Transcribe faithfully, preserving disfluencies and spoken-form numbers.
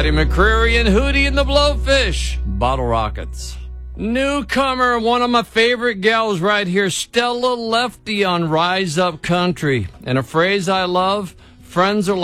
Eddie McCreary and Hootie and the Blowfish, Bottle Rockets. Newcomer, one of my favorite gals right here, Stella Lefty on Rise Up Country. And a phrase I love, friends are